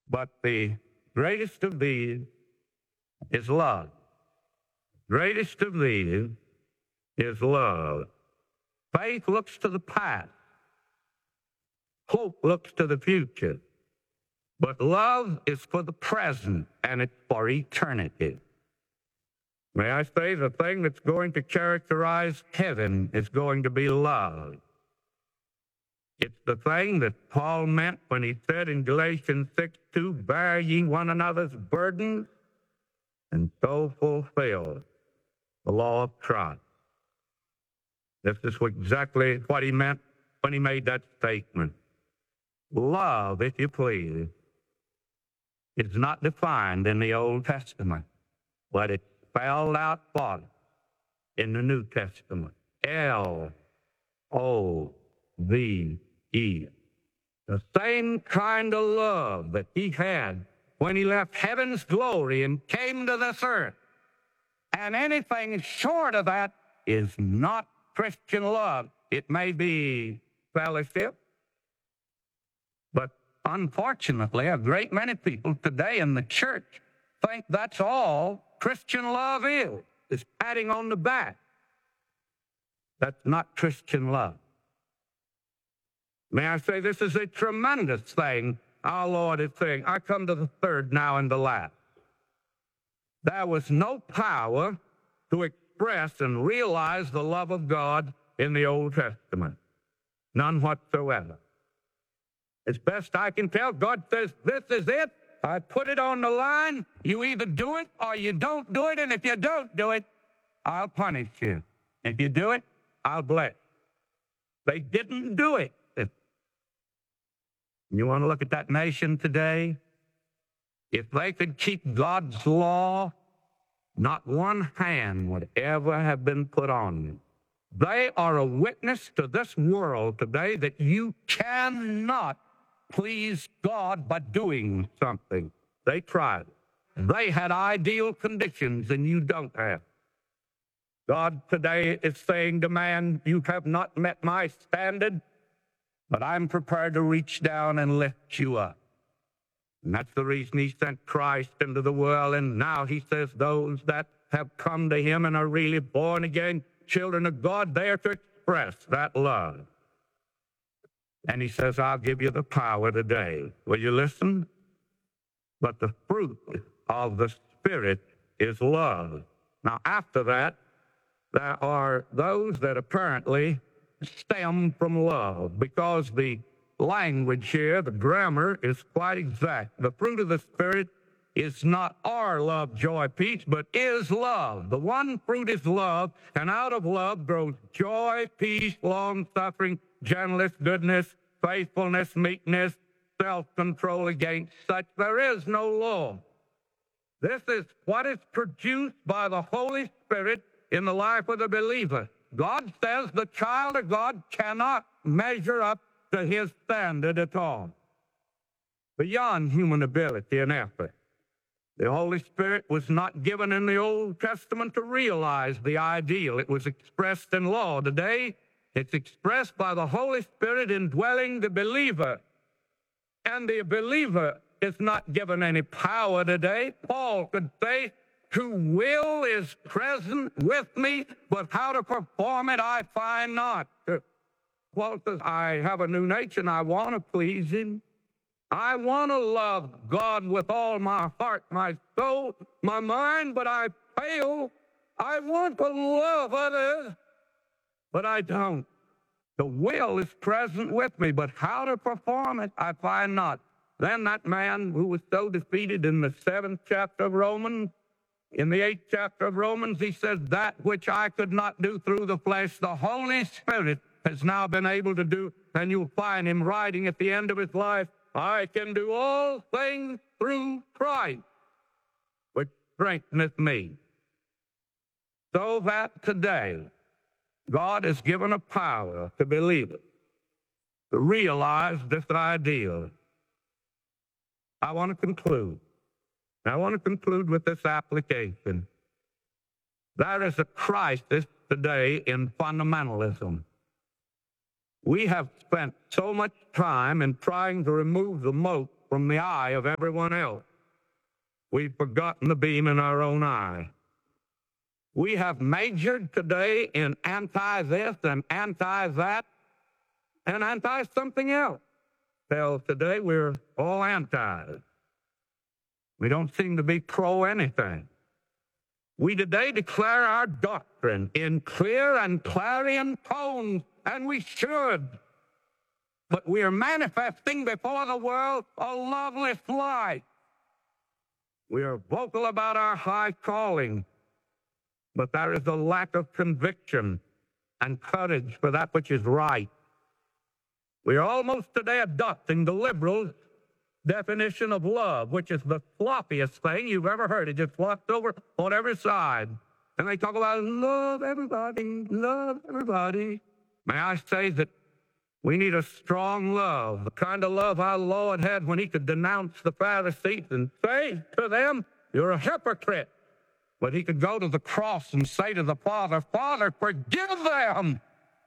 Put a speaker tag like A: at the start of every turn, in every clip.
A: But the greatest of these is love. Greatest of these is love. Faith looks to the past. Hope looks to the future. But love is for the present, and it's for eternity. May I say, the thing that's going to characterize heaven is going to be love. It's the thing that Paul meant when he said in Galatians 6:2, bear ye one another's burdens, and so fulfill the law of Christ. This is exactly what he meant when he made that statement. Love, if you please, is not defined in the Old Testament, but it's spelled out for us in the New Testament. L-O-V-E. The same kind of love that he had when he left heaven's glory and came to this earth. And anything short of that is not Christian love. It may be fellowship, but unfortunately, a great many people today in the church think that's all Christian love is patting on the back. That's not Christian love. May I say, this is a tremendous thing our Lord is saying. I come to the third now and the last. There was no power to express and realize the love of God in the Old Testament. None whatsoever. As best I can tell, God says, this is it. I put it on the line. You either do it or you don't do it. And if you don't do it, I'll punish you. If you do it, I'll bless. They didn't do it. You want to look at that nation today? If they could keep God's law, not one hand would ever have been put on them. They are a witness to this world today that you cannot please God by doing something. They tried. They had ideal conditions and you don't have. God today is saying to man, you have not met my standard, but I'm prepared to reach down and lift you up. And that's the reason he sent Christ into the world. And now he says those that have come to him and are really born again, children of God, they are to express that love. And he says, I'll give you the power today. Will you listen? But the fruit of the Spirit is love. Now, after that, there are those that apparently stem from love, because the language here, the grammar, is quite exact. The fruit of the Spirit is not our love, joy, peace, but is love. The one fruit is love, and out of love grows joy, peace, long-suffering, gentleness, goodness, faithfulness, meekness, self-control. Against such there is no law. This is what is produced by the Holy Spirit in the life of the believer. God says the child of God cannot measure up to his standard at all, beyond human ability and effort. The Holy Spirit was not given in the Old Testament to realize the ideal. It was expressed in law. Today, it's expressed by the Holy Spirit indwelling the believer. And the believer is not given any power today. Paul could say, whose will is present with me, but how to perform it I find not. Paul says, I have a new nature and I want to please him. I want to love God with all my heart, my soul, my mind, but I fail. I want to love others, but I don't. The will is present with me, but how to perform it I find not. Then that man who was so defeated in the 7th chapter of Romans, in the 8th chapter of Romans, he says, that which I could not do through the flesh, the Holy Spirit has now been able to do. And you'll find him writing at the end of his life, I can do all things through Christ, which strengtheneth me. So that today, God has given a power to believers to realize this ideal. I want to conclude. I want to conclude with this application. There is a crisis today in fundamentalism. We have spent so much time in trying to remove the moat from the eye of everyone else. We've forgotten the beam in our own eye. We have majored today in anti-this and anti-that and anti-something else. Till today we're all anti. We don't seem to be pro-anything. We today declare our doctrine in clear and clarion tones, and we should. But we are manifesting before the world a loveless light. We are vocal about our high calling, but there is a lack of conviction and courage for that which is right. We are almost today adopting the liberals' definition of love, which is the floppiest thing you've ever heard. It just flops over on every side. And they talk about love everybody, love everybody. May I say that we need a strong love, the kind of love our Lord had when he could denounce the Pharisees and say to them, you're a hypocrite. But he could go to the cross and say to the Father, Father, forgive them.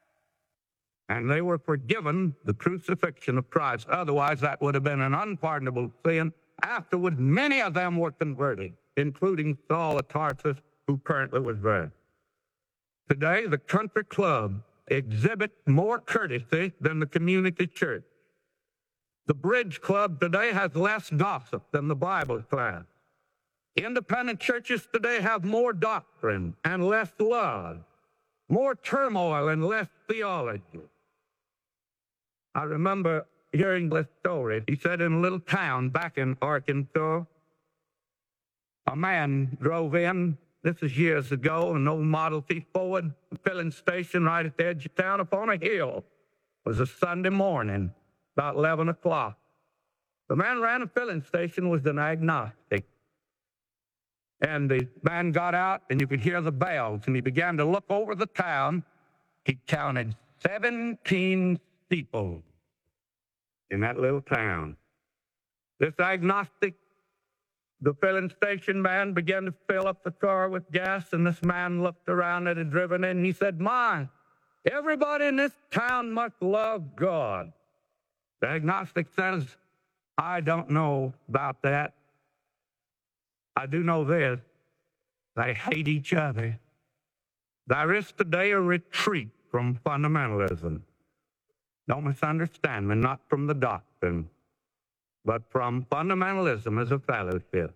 A: And they were forgiven the crucifixion of Christ. Otherwise, that would have been an unpardonable sin. Afterward, many of them were converted, including Saul of Tarsus, who currently was there. Today, the country club exhibits more courtesy than the community church. The bridge club today has less gossip than the Bible class. Independent churches today have more doctrine and less love, more turmoil and less theology. I remember hearing this story. He said in a little town back in Arkansas, a man drove in, this is years ago, an old Model T Ford filling station right at the edge of town upon a hill. It was a Sunday morning, about 11 o'clock. The man ran a filling station, was an agnostic. And the man got out, and you could hear the bells, and he began to look over the town. He counted 17 steeples in that little town. This agnostic, the filling station man, began to fill up the car with gas, and this man looked around that had driven in, and he said, my, everybody in this town must love God. The agnostic says, I don't know about that. I do know this, they hate each other. There is today a retreat from fundamentalism. Don't misunderstand me, not from the doctrine, but from fundamentalism as a fellowship.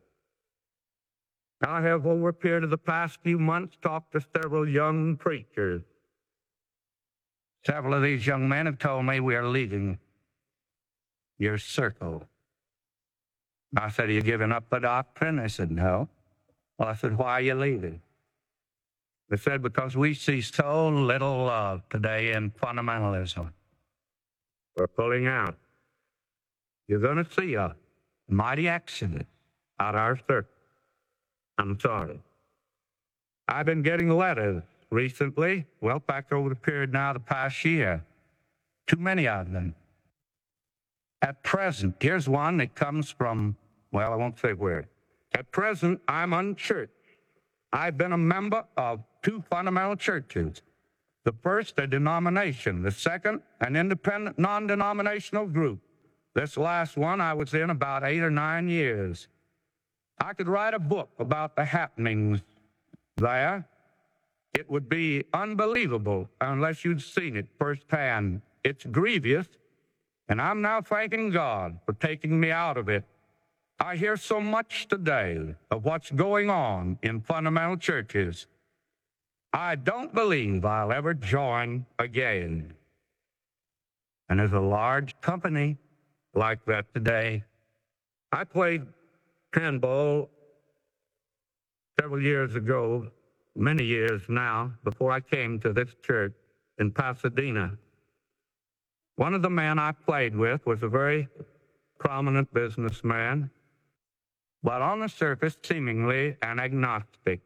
A: I have, over a period of the past few months, talked to several young preachers. Several of these young men have told me we are leaving your circle. I said, are you giving up the doctrine? They said, no. Well, I said, why are you leaving? They said, because we see so little love today in fundamentalism. We're pulling out. You're going to see a mighty exodus out of our circle. I'm sorry. I've been getting letters recently, well, back over the period now, the past year. Too many of them. At present, here's one that comes from, well, I won't say where. At present, I'm unchurched. I've been a member of 2 fundamental churches. The first, a denomination. The second, an independent, non-denominational group. This last one I was in about 8 or 9 years. I could write a book about the happenings there. It would be unbelievable unless you'd seen it firsthand. It's grievous. And I'm now thanking God for taking me out of it. I hear so much today of what's going on in fundamental churches. I don't believe I'll ever join again. And there's a large company like that today. I played handball several years ago, many years now, before I came to this church in Pasadena. One of the men I played with was a very prominent businessman, but on the surface, seemingly an agnostic.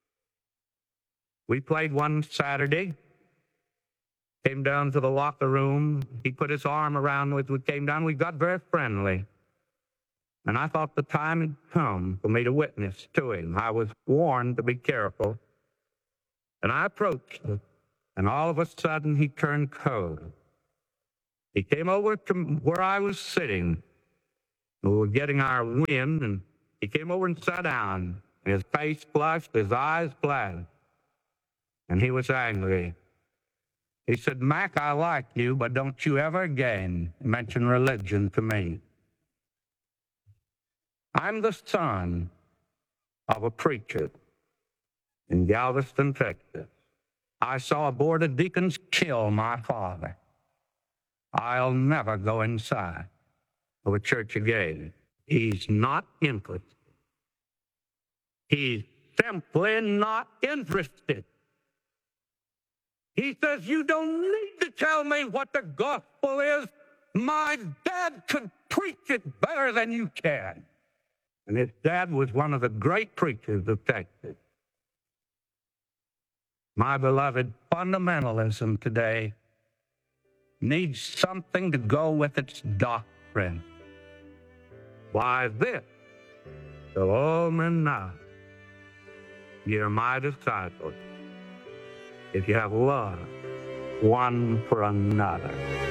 A: We played one Saturday, came down to the locker room. He put his arm around me. We came down. We got very friendly. And I thought the time had come for me to witness to him. I was warned to be careful. And I approached him, and all of a sudden he turned cold. He came over to where I was sitting, We were getting our wind, and he came over and sat down. His face flushed, his eyes flashed, and he was angry. He said, Mac, I like you, but don't you ever again mention religion to me. I'm the son of a preacher in Galveston, Texas. I saw a board of deacons kill my father. I'll never go inside of a church again. He's not interested. He's simply not interested. He says, you don't need to tell me what the gospel is. My dad could preach it better than you can. And his dad was one of the great preachers of Texas. My beloved, fundamentalism today needs something to go with its doctrine. Why this? So all men now, you're my disciples, if you have love one for another.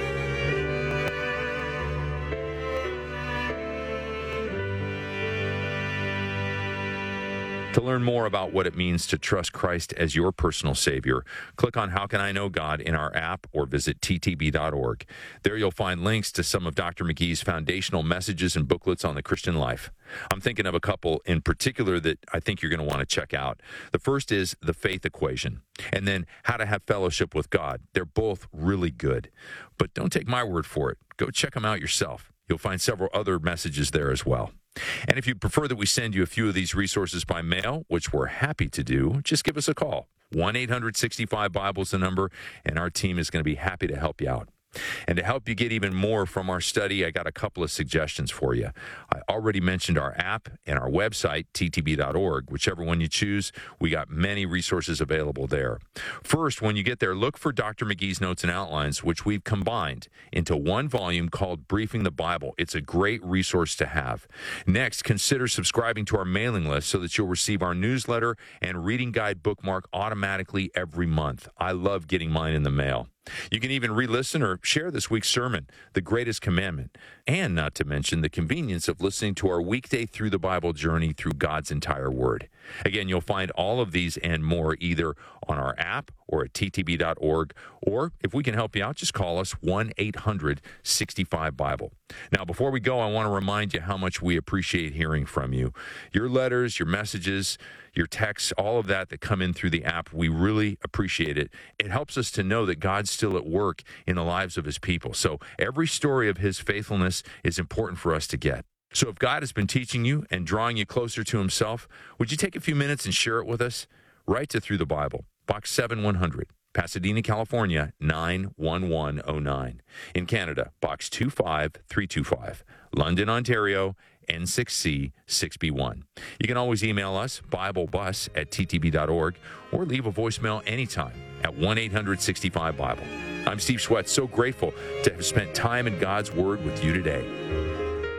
B: To learn more about what it means to trust Christ as your personal Savior, click on How Can I Know God in our app or visit ttb.org. There you'll find links to some of Dr. McGee's foundational messages and booklets on the Christian life. I'm thinking of a couple in particular that I think you're going to want to check out. The first is The Faith Equation, and then How to Have Fellowship with God. They're both really good. But don't take my word for it. Go check them out yourself. You'll find several other messages there as well. And if you prefer that we send you a few of these resources by mail, which we're happy to do, just give us a call. 1-800-65-BIBLE is the number, and our team is going to be happy to help you out. And to help you get even more from our study, I got a couple of suggestions for you. I already mentioned our app and our website, ttb.org. Whichever one you choose, we got many resources available there. First, when you get there, look for Dr. McGee's Notes and Outlines, which we've combined into one volume called Briefing the Bible. It's a great resource to have. Next, consider subscribing to our mailing list so that you'll receive our newsletter and reading guide bookmark automatically every month. I love getting mine in the mail. You can even re-listen or share this week's sermon, The Greatest Commandment, and not to mention the convenience of listening to our weekday Through the Bible journey through God's entire Word. Again, you'll find all of these and more either on our app or at ttb.org, or if we can help you out, just call us 1-800-65-BIBLE. Now, before we go, I want to remind you how much we appreciate hearing from you. Your letters, your messages, your texts, all of that come in through the app, we really appreciate it. It helps us to know that God's still at work in the lives of his people. So every story of his faithfulness is important for us to get. So if God has been teaching you and drawing you closer to himself, would you take a few minutes and share it with us? Write to Through the Bible, Box 7100, Pasadena, California, 91109. In Canada, Box 25325, London, Ontario, N6C 6B1. You can always email us, BibleBus@ttb.org, or leave a voicemail anytime at 1-800-65-BIBLE. I'm Steve Schwetz, so grateful to have spent time in God's Word with you today.